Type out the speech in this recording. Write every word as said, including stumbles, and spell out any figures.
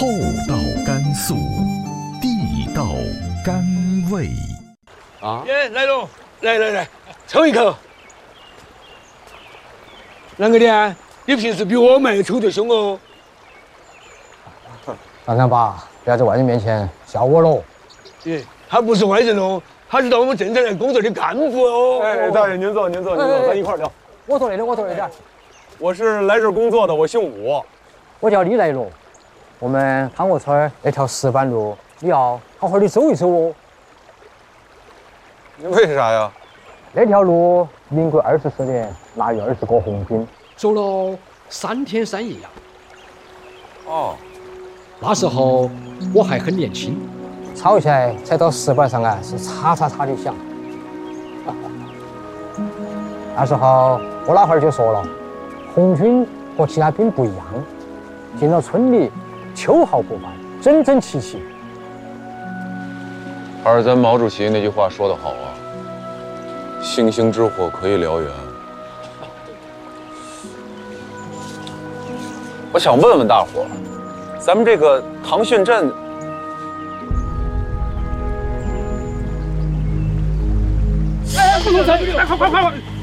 厚道甘肃，地道甘味。 啊！耶，来喽！来来来，抽一口。啷个的啊？你平时比我们抽得凶哦。 看看吧，不要在外人面前笑我喽。 耶，他不是外人哦，他是到我们镇上来工作的干部哦。 哎，大爷，您坐，您坐，您坐，咱一块聊。 我坐那边，我坐那边。 我是来这儿工作的，我姓武。 我叫李来罗。我们康河村那条石板路，你要好好的走一走哦。 为啥呀？ 那条路民国二十四年腊月二十过红军， 走了三天三夜呀。 哦， 那时候我还很年轻， 抄起来踩到石板上啊，是嚓嚓嚓的响。那时候我老汉儿就说了，红军和其他兵不一样，进了村里秋毫不犯，整整齐齐。 还是咱毛主席那句话说得好啊，星星之火可以燎原。 我想问问大伙儿，咱们这个唐训镇， 哎，不能走，快快快快！